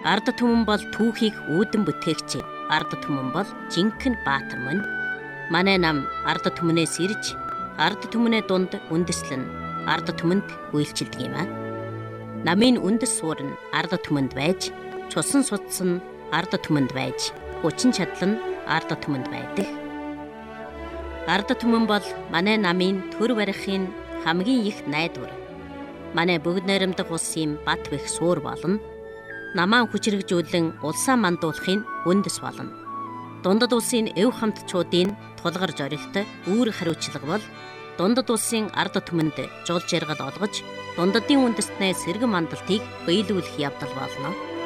Ард түмэн бол түүхийг үүдэн бүтээгч. Ард түмэн бол жинхэнэ баатар мөн. Манай нам ард түмнээс ирж, ард түмний дунд үндэслэн ард түмэнд үйлчилдэг юм аа. Намын үндэс суур нь ард түмэнд байж, цусан судас нь ард түмэнд байж, хүчин чадал нь ард түмэнд байдаг. Ард түмэн бол манай намын төр барихын хамгийн их найдвар. Манай бүгд найрамдах улсын бат бэх суур болно. Намаа хүчрэгжүүлэн улсаа мандуулахын үндэс болно. Дундад улсын эв хамтчуудын тулгар зорилт үүрэг хариуцлага бол дундад улсын ард түмэнд жол жаргал олгож, дундадын үндэстнээ сэргэн мандалтыг биелүүлэх явдал болно.